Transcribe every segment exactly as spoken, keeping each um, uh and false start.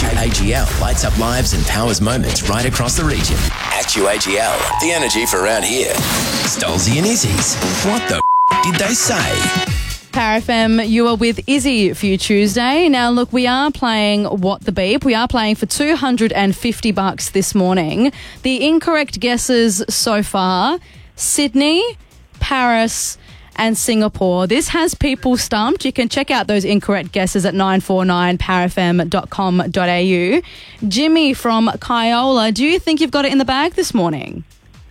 A G L lights up lives and powers moments right across the region. Actu A G L, the energy for around here. Stolzy and Izzy's. What the f- did they say? Power F M, you are with Izzy for your Tuesday. Now, look, we are playing What the Beep. We are playing for two hundred fifty bucks this morning. The incorrect guesses so far, Sydney, Paris and Singapore. This has people stumped. You can check out those incorrect guesses at nine four nine power f m dot com dot a u. Jimmy from Kyola, do you think you've got it in the bag this morning?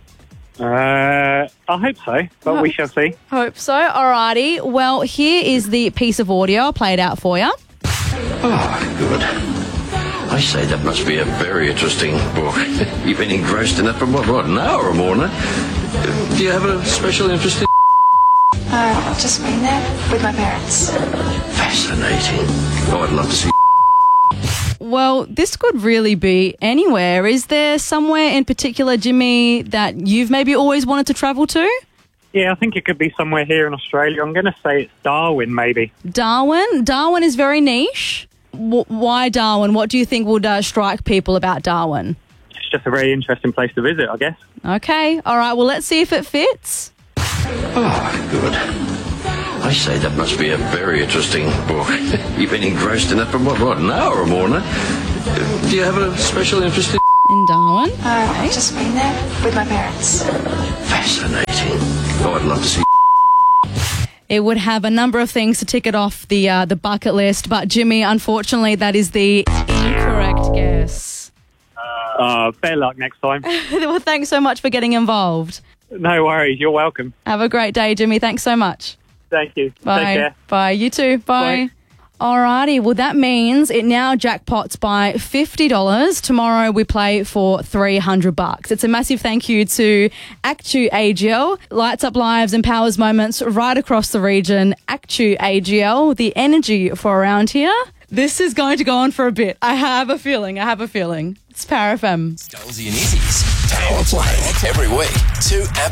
Uh, I hope so, but Oh. we shall see. Hope so. Alrighty. Well, here is the piece of audio. I'll play it out for you. Oh, good. I say that must be a very interesting book. You've been engrossed in it for what, what, an hour or more now? Do you have a special interest in Uh, I've just been there with my parents. Fascinating. Oh, I'd love to see. Well, this could really be anywhere. Is there somewhere in particular, Jimmy, that you've maybe always wanted to travel to? Yeah, I think it could be somewhere here in Australia. I'm going to say it's Darwin, maybe. Darwin? Darwin is very niche. W- why Darwin? What do you think would uh, strike people about Darwin? It's just a very interesting place to visit, I guess. Okay. All right. Well, let's see if it fits. Oh, good. I say that must be a very interesting book. You've been engrossed in it for what, what, an hour or more now? Do you have a special interest in In Darwin? Uh, I've just been there with my parents. Fascinating. Oh, I'd love to see. It would have a number of things to tick it off the uh, the bucket list, but Jimmy, unfortunately, that is the incorrect guess. Uh, better luck next time. Well, thanks so much for getting involved. No worries. You're welcome. Have a great day, Jimmy. Thanks so much. Thank you. Bye. Take care. Bye. You too. Bye. Bye. Alrighty. Well, that means it now jackpots by fifty dollars. Tomorrow we play for three hundred bucks. It's a massive thank you to Actu A G L. Lights up lives and powers moments right across the region. Actu A G L, the energy for around here. This is going to go on for a bit. I have a feeling. I have a feeling. It's Power F M. Stolzy and Izzy's Power Play every week. Two